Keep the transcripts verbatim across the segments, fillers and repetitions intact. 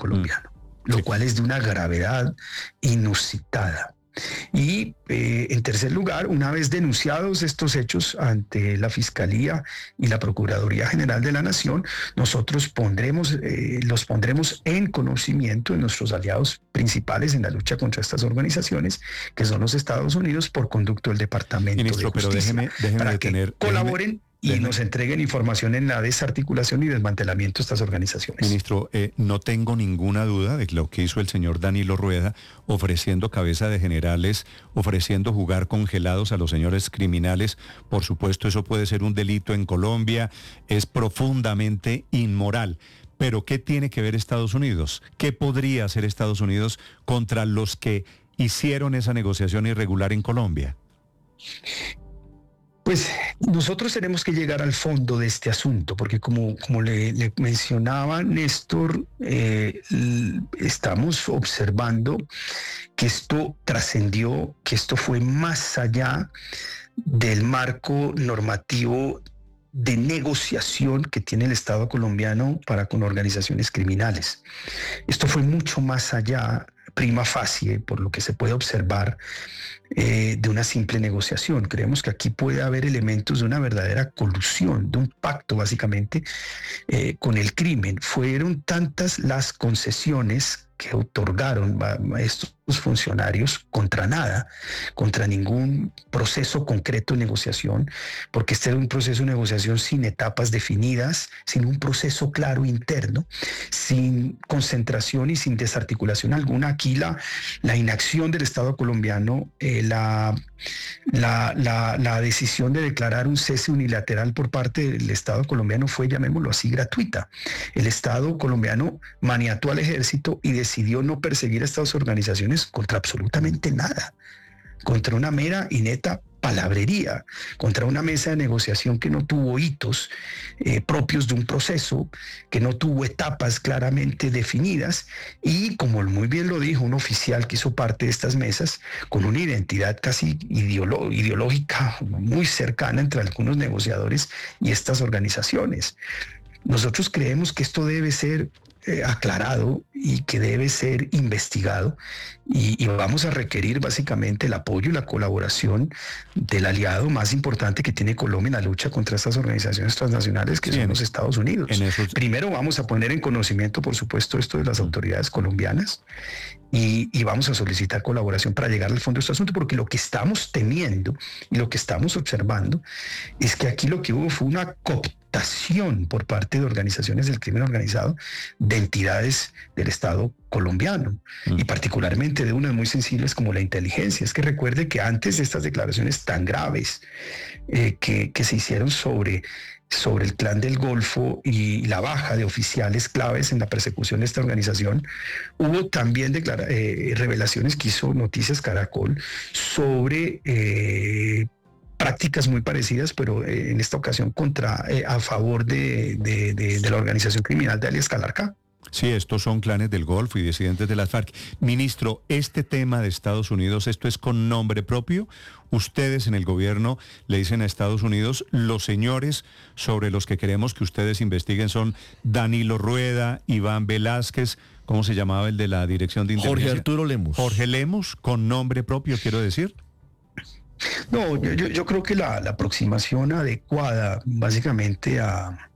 colombiano, Mm. lo Sí. cual es de una gravedad inusitada. Y eh, en tercer lugar, una vez denunciados estos hechos ante la Fiscalía y la Procuraduría General de la Nación, nosotros pondremos, eh, los pondremos en conocimiento de nuestros aliados principales en la lucha contra estas organizaciones, que son los Estados Unidos, por conducto del Departamento Ministro, de pero Justicia, déjeme, déjeme para detener. que colaboren déjeme, y déjeme. nos entreguen información en la desarticulación y desmantelamiento de estas organizaciones. Ministro, eh, no tengo ninguna duda de lo que hizo el señor Danilo Rueda, ofreciendo cabeza de generales, ofreciendo jugar congelados a los señores criminales. Por supuesto, eso puede ser un delito en Colombia, es profundamente inmoral. Pero ¿qué tiene que ver Estados Unidos? ¿Qué podría hacer Estados Unidos contra los que hicieron esa negociación irregular en Colombia? Pues nosotros tenemos que llegar al fondo de este asunto, porque como, como le, le mencionaba Néstor, eh, l- estamos observando que esto trascendió, que esto fue más allá del marco normativo de negociación que tiene el Estado colombiano para con organizaciones criminales. Esto fue mucho más allá, prima facie, por lo que se puede observar, eh, de una simple negociación. Creemos que aquí puede haber elementos de una verdadera colusión, de un pacto básicamente eh, con el crimen. Fueron tantas las concesiones que otorgaron a a estos funcionarios contra nada, contra ningún proceso concreto de negociación, porque este era un proceso de negociación sin etapas definidas, sin un proceso claro interno, sin concentración y sin desarticulación alguna. Aquí la, la inacción del Estado colombiano, eh, la, la, la, la decisión de declarar un cese unilateral por parte del Estado colombiano fue, llamémoslo así, gratuita. El Estado colombiano maniató al ejército y decidió no perseguir a estas organizaciones contra absolutamente nada, contra una mera y neta palabrería, contra una mesa de negociación que no tuvo hitos eh, propios de un proceso, que no tuvo etapas claramente definidas y, como muy bien lo dijo un oficial que hizo parte de estas mesas, con una identidad casi ideolo- ideológica muy cercana entre algunos negociadores y estas organizaciones. Nosotros creemos que esto debe ser eh, aclarado y que debe ser investigado y, y vamos a requerir básicamente el apoyo y la colaboración del aliado más importante que tiene Colombia en la lucha contra estas organizaciones transnacionales, que Sí, son en- los Estados Unidos. en esos- Primero vamos a poner en conocimiento, por supuesto, esto de las autoridades colombianas y, y vamos a solicitar colaboración para llegar al fondo de este asunto, porque lo que estamos temiendo y lo que estamos observando es que aquí lo que hubo fue una cooptación por parte de organizaciones del crimen organizado de entidades del Estado colombiano Mm. y particularmente de unas muy sensibles como la inteligencia. Es que recuerde que antes de estas declaraciones tan graves eh, que, que se hicieron sobre sobre el Clan del Golfo y la baja de oficiales claves en la persecución de esta organización, hubo también declara- eh, revelaciones que hizo Noticias Caracol sobre eh, prácticas muy parecidas, pero eh, en esta ocasión contra eh, a favor de, de, de, de la organización criminal de alias Calarca. Sí, estos son clanes del Golfo y disidentes de las FARC. Ministro, este tema de Estados Unidos, ¿esto es con nombre propio? Ustedes en el gobierno le dicen a Estados Unidos, los señores sobre los que queremos que ustedes investiguen son Danilo Rueda, Iván Velázquez, ¿cómo se llamaba el de la Dirección de Inteligencia? Jorge Arturo Lemus. Jorge Lemus, con nombre propio, quiero decir. No, yo, yo, yo creo que la, la aproximación adecuada básicamente a,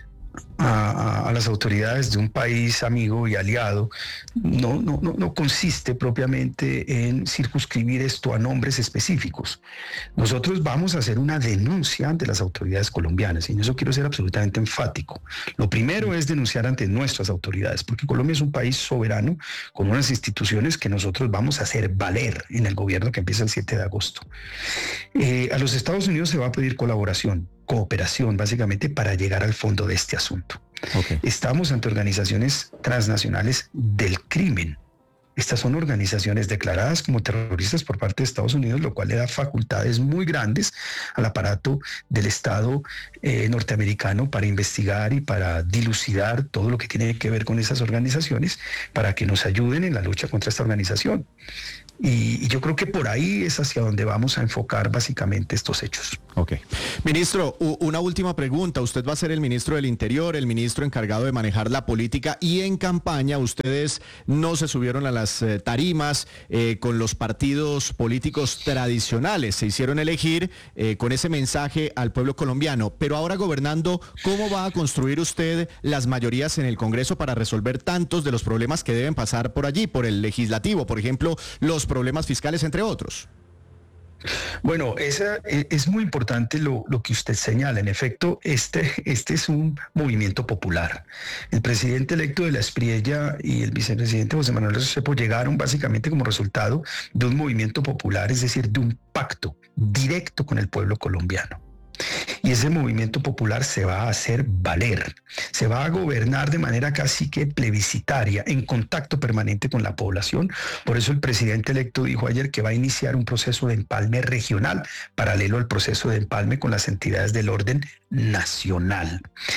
a, a las autoridades de un país amigo y aliado no, no, no, no consiste propiamente en circunscribir esto a nombres específicos. Nosotros vamos a hacer una denuncia ante las autoridades colombianas y en eso quiero ser absolutamente enfático. Lo primero es denunciar ante nuestras autoridades, porque Colombia es un país soberano con unas instituciones que nosotros vamos a hacer valer en el gobierno que empieza el siete de agosto. Eh, a los Estados Unidos se va a pedir colaboración, cooperación, básicamente para llegar al fondo de este asunto. Okay. Estamos ante organizaciones transnacionales del crimen. Estas son organizaciones declaradas como terroristas por parte de Estados Unidos, lo cual le da facultades muy grandes al aparato del Estado eh, norteamericano para investigar y para dilucidar todo lo que tiene que ver con esas organizaciones para que nos ayuden en la lucha contra esta organización. Y, y yo creo que por ahí es hacia donde vamos a enfocar básicamente estos hechos. Ok. Ministro, una última pregunta. Usted va a ser el ministro del Interior, el ministro encargado de manejar la política, y en campaña ustedes no se subieron a las eh, tarimas eh, con los partidos políticos tradicionales. Se hicieron elegir eh, con ese mensaje al pueblo colombiano. Pero ahora gobernando, ¿cómo va a construir usted las mayorías en el Congreso para resolver tantos de los problemas que deben pasar por allí, por el legislativo? Por ejemplo, los problemas fiscales, entre otros. Bueno, esa, es muy importante lo, lo que usted señala. En efecto, este, este es un movimiento popular. El presidente electo de la Espriella y el vicepresidente José Manuel Restrepo llegaron básicamente como resultado de un movimiento popular, es decir, de un pacto directo con el pueblo colombiano. Y ese movimiento popular se va a hacer valer, se va a gobernar de manera casi que plebiscitaria, en contacto permanente con la población. Por eso el presidente electo dijo ayer que va a iniciar un proceso de empalme regional, paralelo al proceso de empalme con las entidades del orden nacional.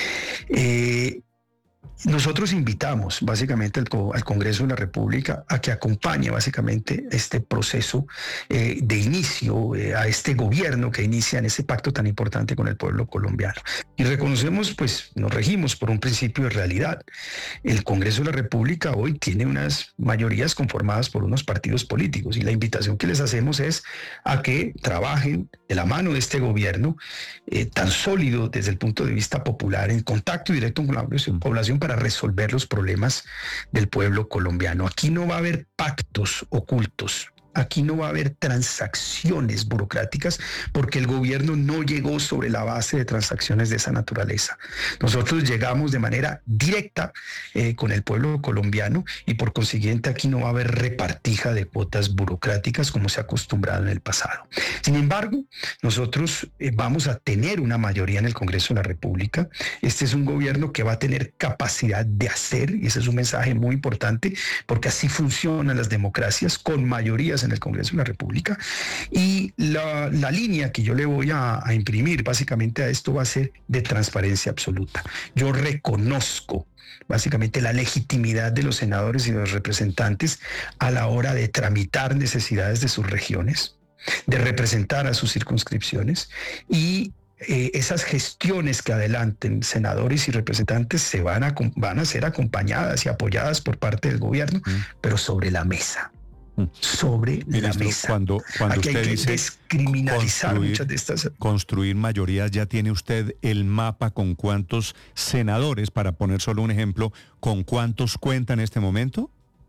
Eh, Nosotros invitamos básicamente al, al Congreso de la República a que acompañe básicamente este proceso eh, de inicio, eh, a este gobierno que inicia en ese pacto tan importante con el pueblo colombiano. Y reconocemos, pues nos regimos por un principio de realidad. El Congreso de la República hoy tiene unas mayorías conformadas por unos partidos políticos y la invitación que les hacemos es a que trabajen de la mano de este gobierno eh, tan sólido desde el punto de vista popular, en contacto directo con la población para resolver los problemas del pueblo colombiano. Aquí no va a haber pactos ocultos. Aquí no va a haber transacciones burocráticas porque el gobierno no llegó sobre la base de transacciones de esa naturaleza. Nosotros llegamos de manera directa eh, con el pueblo colombiano y por consiguiente aquí no va a haber repartija de cuotas burocráticas como se ha acostumbrado en el pasado. Sin embargo, nosotros eh, vamos a tener una mayoría en el Congreso de la República. Este es un gobierno que va a tener capacidad de hacer, y ese es un mensaje muy importante porque así funcionan las democracias, con mayorías en el Congreso de la República, y la, la línea que yo le voy a, a imprimir básicamente a esto va a ser de transparencia absoluta. Yo reconozco básicamente la legitimidad de los senadores y de los representantes a la hora de tramitar necesidades de sus regiones, de representar a sus circunscripciones, y Eh, esas gestiones que adelanten senadores y representantes se van a, van a ser acompañadas y apoyadas por parte del gobierno, mm. pero sobre la mesa. Sobre Ministro, la mesa. Cuando, cuando Aquí usted hay que dice descriminalizar muchas de estas. Construir mayorías, ¿ya tiene usted el mapa con cuántos senadores, para poner solo un ejemplo, con cuántos cuenta en este momento?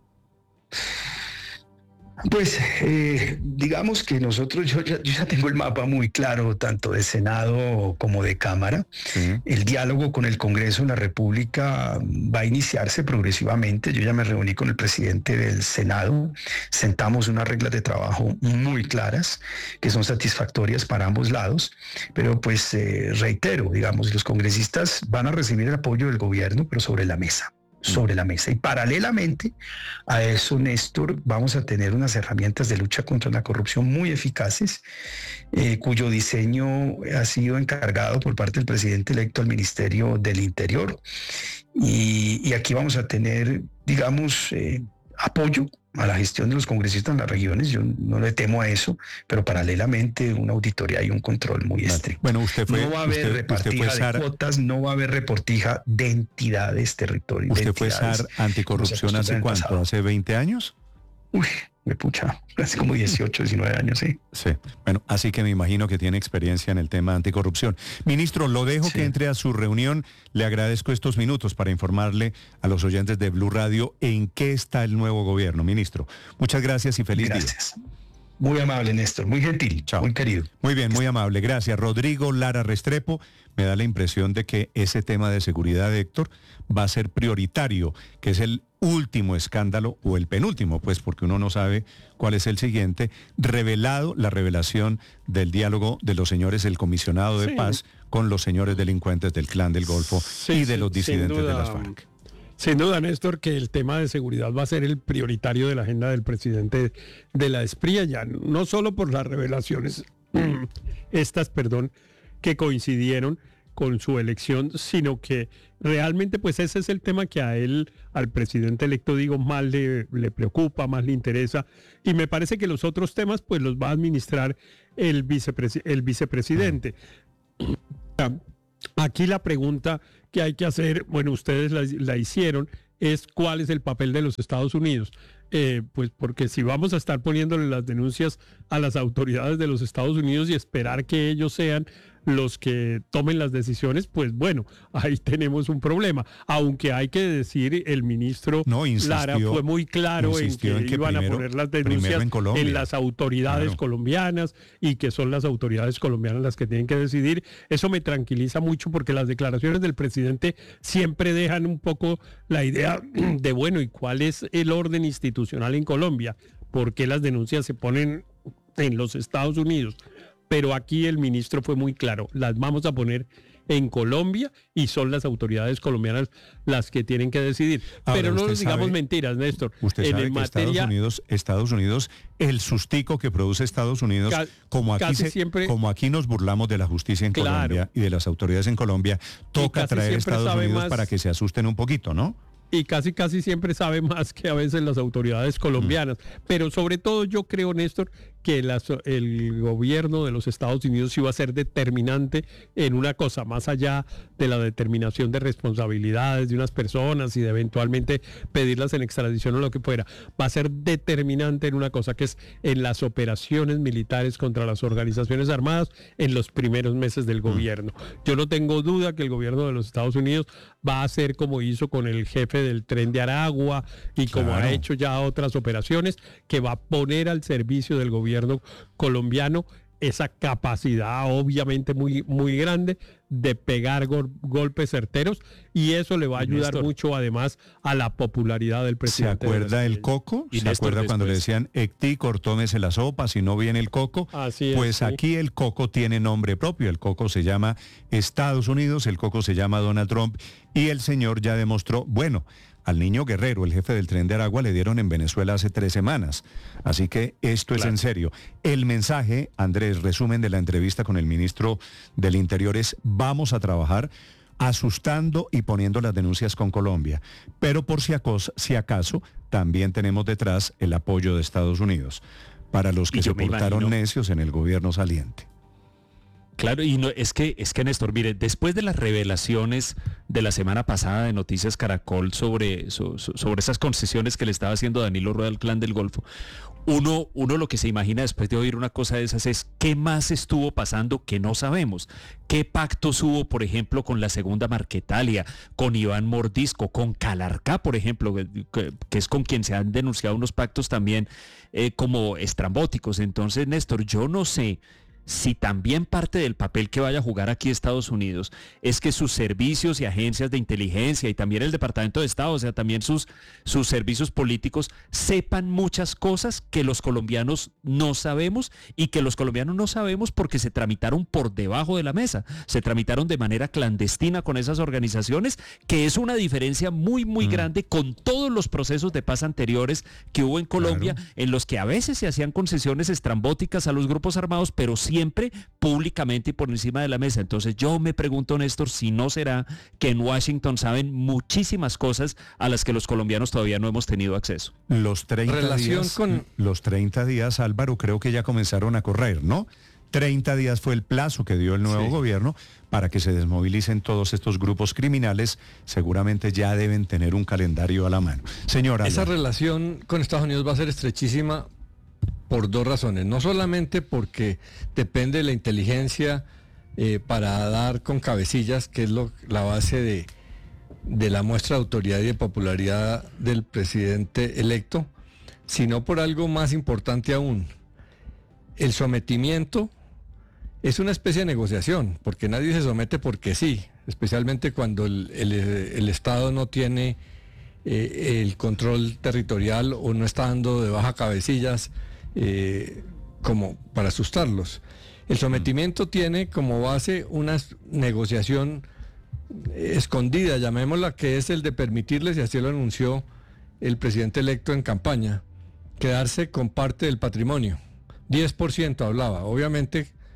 Pues eh, digamos que nosotros, yo ya, yo ya tengo el mapa muy claro, tanto de Senado como de Cámara. Sí. El diálogo con el Congreso de la República va a iniciarse progresivamente. Yo ya me reuní con el presidente del Senado, sentamos unas reglas de trabajo muy claras, que son satisfactorias para ambos lados, pero pues eh, reitero, digamos, los congresistas van a recibir el apoyo del gobierno, pero sobre la mesa. sobre la mesa. Y paralelamente a eso, Néstor, vamos a tener unas herramientas de lucha contra la corrupción muy eficaces, eh, cuyo diseño ha sido encargado por parte del presidente electo al Ministerio del Interior. Y, y aquí vamos a tener, digamos, eh, apoyo a la gestión de los congresistas en las regiones. Yo no le temo a eso, pero paralelamente una auditoría y un control muy estricto. Bueno, usted fue, no va a haber usted, repartija usted de cuotas, no va a haber repartija de entidades, territorios. ¿Usted fue S A R anticorrupción hace cuánto? ¿Hace veinte años? Uy, me pucha, hace como dieciocho, diecinueve años, sí. Sí, bueno, así que me imagino que tiene experiencia en el tema anticorrupción. Ministro, lo dejo sí. que entre a su reunión. Le agradezco estos minutos para informarle a los oyentes de Blue Radio en qué está el nuevo gobierno. Ministro, muchas gracias y feliz gracias. día. Gracias. Muy amable, Néstor, muy gentil, Chao. Muy querido. Muy bien, muy amable, gracias. Rodrigo Lara Restrepo, me da la impresión de que ese tema de seguridad, Héctor, va a ser prioritario, que es el último escándalo, o el penúltimo, pues, porque uno no sabe cuál es el siguiente, revelado la revelación del diálogo de los señores del comisionado de sí. paz con los señores delincuentes del Clan del Golfo sí, y de sí, los disidentes de las FARC. Sin duda, Néstor, que el tema de seguridad va a ser el prioritario de la agenda del presidente de la Espriella, no solo por las revelaciones, estas, perdón, que coincidieron con su elección, sino que realmente pues ese es el tema que a él, al presidente electo, digo, más le, le preocupa, más le interesa, y me parece que los otros temas pues los va a administrar el, vicepresi- el vicepresidente. Aquí la pregunta que hay que hacer, bueno, ustedes la, la hicieron, es cuál es el papel de los Estados Unidos. Eh, pues porque si vamos a estar poniéndole las denuncias a las autoridades de los Estados Unidos y esperar que ellos sean los que tomen las decisiones, pues bueno, ahí tenemos un problema. Aunque hay que decir, el ministro no, insistió, Lara fue muy claro en que, en que iban primero, a poner las denuncias en, en las autoridades claro. colombianas y que son las autoridades colombianas las que tienen que decidir. Eso me tranquiliza mucho porque las declaraciones del presidente siempre dejan un poco la idea de, bueno, ¿y cuál es el orden institucional en Colombia? ¿Por qué las denuncias se ponen en los Estados Unidos? Pero aquí el ministro fue muy claro, las vamos a poner en Colombia y son las autoridades colombianas las que tienen que decidir. Ahora, pero no nos digamos sabe, mentiras, Néstor. Usted en sabe que materia, Estados Unidos, Estados Unidos, el sustico que produce Estados Unidos, ca, como, aquí se, siempre, como aquí nos burlamos de la justicia en claro, Colombia y de las autoridades en Colombia, toca traer a Estados Unidos más, para que se asusten un poquito, ¿no? Y casi casi siempre sabe más que a veces las autoridades colombianas. Mm. Pero sobre todo yo creo, Néstor, que las, el gobierno de los Estados Unidos iba a ser determinante en una cosa, más allá de la determinación de responsabilidades de unas personas y de eventualmente pedirlas en extradición o lo que fuera. Va a ser determinante en una cosa, que es en las operaciones militares contra las organizaciones armadas en los primeros meses del gobierno. Yo no tengo duda que el gobierno de los Estados Unidos va a hacer como hizo con el jefe del Tren de Aragua y como claro. ha hecho ya otras operaciones, que va a poner al servicio del gobierno colombiano esa capacidad obviamente muy, muy grande de pegar go- golpes certeros, y eso le va a ayudar Néstor. mucho además a la popularidad del presidente. ¿Se acuerda el Coco? ¿Y ¿Se Néstor acuerda después? Cuando le decían Ectícor, tómese la sopa, si no viene el Coco? Así es, pues sí. Aquí el Coco tiene nombre propio, el Coco se llama Estados Unidos, el Coco se llama Donald Trump, y el señor ya demostró, bueno, al niño Guerrero, el jefe del Tren de Aragua, le dieron en Venezuela hace tres semanas. Así que esto claro. es en serio. El mensaje, Andrés, resumen de la entrevista con el ministro del Interior es: vamos a trabajar asustando y poniendo las denuncias con Colombia. Pero por si acaso, si acaso también tenemos detrás el apoyo de Estados Unidos para los que se portaron imagino... necios en el gobierno saliente. Claro, y no, es que, es que Néstor, mire, después de las revelaciones de la semana pasada de Noticias Caracol sobre, so, sobre esas concesiones que le estaba haciendo Danilo Rueda al Clan del Golfo, uno, uno lo que se imagina después de oír una cosa de esas es qué más estuvo pasando que no sabemos. ¿Qué pactos hubo, por ejemplo, con la Segunda Marquetalia, con Iván Mordisco, con Calarcá, por ejemplo, que, que es con quien se han denunciado unos pactos también eh, como estrambóticos? Entonces, Néstor, yo no sé si también parte del papel que vaya a jugar aquí Estados Unidos es que sus servicios y agencias de inteligencia y también el Departamento de Estado, o sea, también sus, sus servicios políticos, sepan muchas cosas que los colombianos no sabemos, y que los colombianos no sabemos porque se tramitaron por debajo de la mesa, se tramitaron de manera clandestina con esas organizaciones, que es una diferencia muy, muy mm. grande con todos los procesos de paz anteriores que hubo en Colombia, claro. en los que a veces se hacían concesiones estrambóticas a los grupos armados, pero sí siempre públicamente y por encima de la mesa. Entonces yo me pregunto, Néstor, si no será que en Washington saben muchísimas cosas a las que los colombianos todavía no hemos tenido acceso. Los treinta días, con... los treinta días, Álvaro, creo que ya comenzaron a correr, ¿no? treinta días fue el plazo que dio el nuevo sí. gobierno para que se desmovilicen todos estos grupos criminales. Seguramente ya deben tener un calendario a la mano. Señora. Esa relación con Estados Unidos va a ser estrechísima por dos razones. No solamente porque depende de la inteligencia eh, para dar con cabecillas, que es lo, la base de, de la muestra de autoridad y de popularidad del presidente electo, sino por algo más importante aún. El sometimiento es una especie de negociación, porque nadie se somete porque sí, especialmente cuando el, el, el Estado no tiene eh, el control territorial o no está dando de baja cabecillas eh, como para asustarlos. El sometimiento tiene como base una negociación escondida, llamémosla, que es el de permitirles, y así lo anunció el presidente electo en campaña, quedarse con parte del patrimonio. diez por ciento hablaba. Obviamente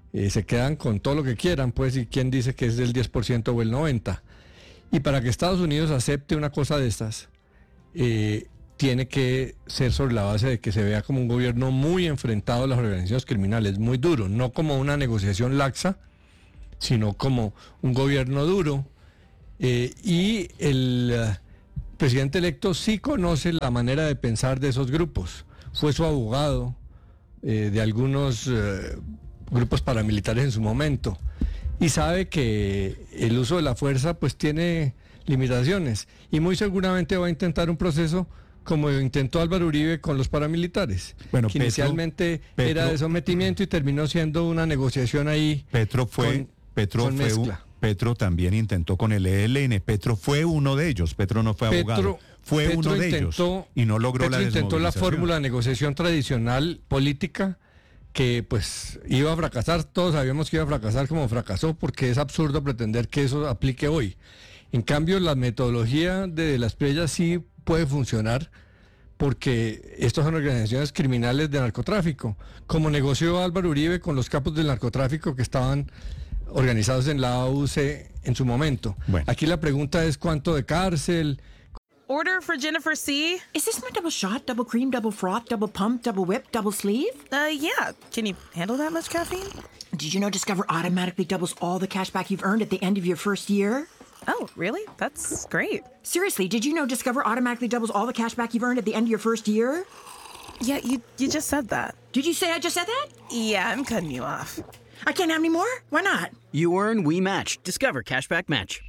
eh, se quedan con todo lo que quieran, pues, y quién dice que es del diez por ciento o el noventa por ciento. Y para que Estados Unidos acepte una cosa de estas, eh, tiene que ser sobre la base de que se vea como un gobierno muy enfrentado a las organizaciones criminales, muy duro, no como una negociación laxa, sino como un gobierno duro. Eh, y el uh, presidente electo sí conoce la manera de pensar de esos grupos. Fue su abogado eh, de algunos uh, grupos paramilitares en su momento. Y sabe que el uso de la fuerza pues tiene limitaciones y muy seguramente va a intentar un proceso como intentó Álvaro Uribe con los paramilitares, bueno, que Petro, inicialmente Petro, era de sometimiento y terminó siendo una negociación ahí. Petro fue, con, Petro con fue un, Petro también intentó con el E L N, Petro fue uno de ellos, Petro no fue Petro, abogado, fue Petro uno de intentó, ellos y no logró Petro la intentó la desmovilización. fórmula de negociación tradicional política que pues iba a fracasar, todos sabíamos que iba a fracasar como fracasó, porque es absurdo pretender que eso aplique hoy. En cambio, la metodología de las Espriella sí puede funcionar, porque estas son organizaciones criminales de narcotráfico, como negoció Álvaro Uribe con los capos del narcotráfico que estaban organizados en la A U C en su momento. Bueno. Aquí la pregunta es cuánto de cárcel. Order for Jennifer C. Is this my double shot, double cream, double froth, double pump, double whip, double sleeve? Uh, yeah. Can you handle that much caffeine? Did you know Discover automatically doubles all the cash back you've earned at the end of your first year? Oh, really? That's great. Seriously, did you know Discover automatically doubles all the cash back you've earned at the end of your first year? Yeah, you, you just said that. Did you say I just said that? Yeah, I'm cutting you off. I can't have any more? Why not? You earn, we match. Discover Cashback Match.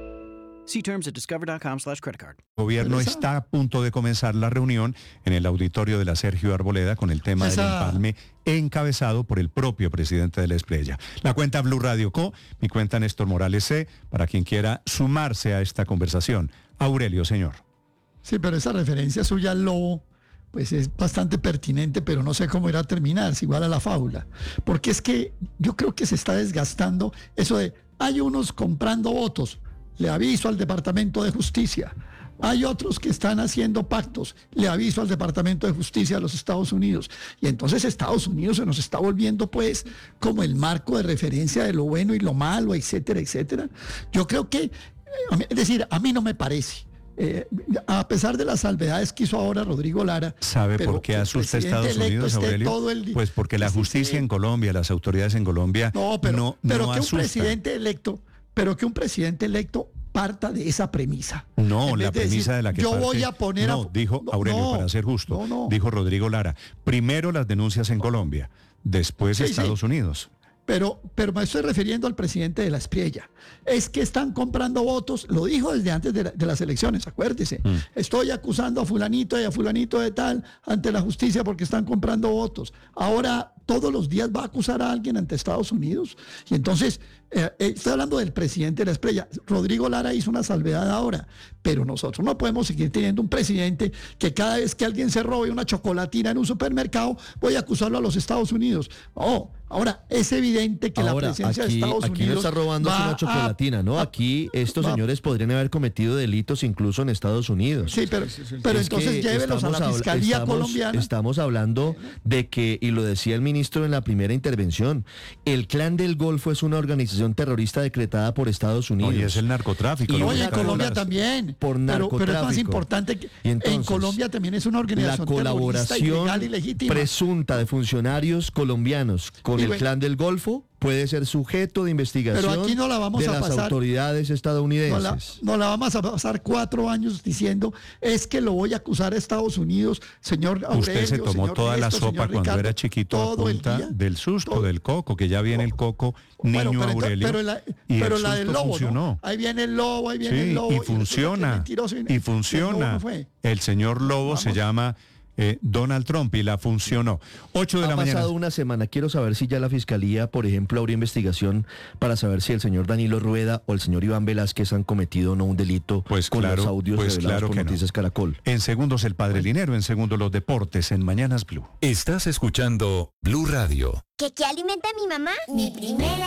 See terms at discover.com slash credit card. El gobierno está a punto de comenzar la reunión en el auditorio de la Sergio Arboleda con el tema Esa... del empalme encabezado por el propio presidente de la Espriella. La cuenta Blue Radio Co, mi cuenta Néstor Morales C, para quien quiera sumarse a esta conversación. Aurelio, señor. Sí, pero esa referencia suya al lobo, pues es bastante pertinente, pero no sé cómo irá a terminar, si igual a la fábula. Porque es que yo creo que se está desgastando eso de, hay unos comprando votos. Le aviso al Departamento de Justicia. Hay otros que están haciendo pactos. Le aviso al Departamento de Justicia de los Estados Unidos. Y entonces Estados Unidos se nos está volviendo pues como el marco de referencia de lo bueno y lo malo, etcétera, etcétera. Yo creo que, es decir, a mí no me parece. Eh, a pesar de las salvedades que hizo ahora Rodrigo Lara. ¿Sabe por qué asusta a Estados Unidos, Aurelio? Todo el... Pues porque la justicia en Colombia, las autoridades en Colombia no, pero, no, pero no que asustan. un presidente electo, pero que un presidente electo parta de esa premisa. No, la de premisa decir, de la que yo parte, voy a poner no, a... dijo Aurelio, no, para ser justo, no, no. dijo Rodrigo Lara, primero las denuncias en Colombia, después sí, Estados sí. Unidos. Pero, pero me estoy refiriendo al presidente de la Espriella. Es que están comprando votos, lo dijo desde antes de, la, de las elecciones, acuérdese. Mm. Estoy acusando a fulanito y a fulanito de tal ante la justicia porque están comprando votos. Ahora todos los días va a acusar a alguien ante Estados Unidos. Y entonces, eh, estoy hablando del presidente de la Espriella. Rodrigo Lara hizo una salvedad ahora, pero nosotros no podemos seguir teniendo un presidente que cada vez que alguien se robe una chocolatina en un supermercado, voy a acusarlo a los Estados Unidos. No, ahora es evidente que ahora, la presencia aquí, de Estados aquí Unidos no está robando una chocolatina, a, ¿no? Aquí estos va, señores podrían haber cometido delitos incluso en Estados Unidos. Sí, pero, pero entonces llévelos a la Fiscalía estamos, colombiana. Estamos hablando de que, y lo decía el ministro en la primera intervención, el Clan del Golfo es una organización terrorista decretada por Estados Unidos. Oye, es el narcotráfico. Y no oye, en Colombia también. Por narcotráfico. Pero, pero es más importante que entonces, en Colombia también es una organización la colaboración ilegal y legítima. presunta de funcionarios colombianos con y el bueno, Clan del Golfo puede ser sujeto de investigación pero aquí no la vamos de a las pasar, autoridades estadounidenses. No la, no la vamos a pasar cuatro años diciendo, es que lo voy a acusar a Estados Unidos, señor Aurelio. Usted se tomó señor toda Néstor, la sopa cuando Ricardo, era chiquito a punta día, del susto todo, del coco, que ya viene el coco, niño bueno, pero Aurelio. Pero la, y pero el la del lobo, funcionó. ¿no? Ahí viene el lobo, ahí viene sí, el lobo. y funciona, y, y funciona. El, el señor Lobo Vamos. se llama... Eh, Donald Trump y la funcionó. ocho de la mañana. Ha pasado una semana. Quiero saber si ya la Fiscalía, por ejemplo, abrió investigación para saber si el señor Danilo Rueda o el señor Iván Velázquez han cometido o no un delito pues con claro, los audios pues revelados claro por que Noticias no. Caracol. En segundos el Padre Linero, en segundos los deportes, en Mañanas Blue. Estás escuchando Blue Radio. ¿Qué, qué alimenta a mi mamá? Mi primera